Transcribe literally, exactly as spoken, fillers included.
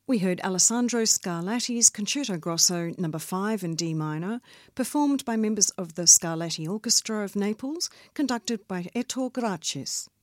We heard Alessandro Scarlatti's Concerto Grosso number five in D minor, performed by members of the Scarlatti Orchestra of Naples, conducted by Ettore Grachis.